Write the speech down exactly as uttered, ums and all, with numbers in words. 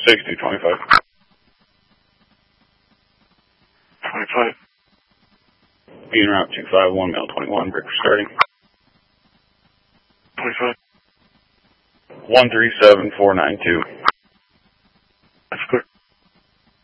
sixty-two twenty-five. twenty-five. Being route two five one, mail twenty-one, break for starting. twenty-five. one three seven four nine two.